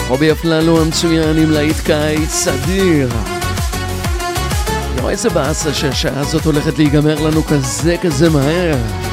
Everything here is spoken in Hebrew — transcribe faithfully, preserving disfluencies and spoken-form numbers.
רובי אפללו המצוין עם להיט קיץ אדיר. לא איזה באסה שהשעה הזאת הולכת להיגמר לנו כזה כזה מהר.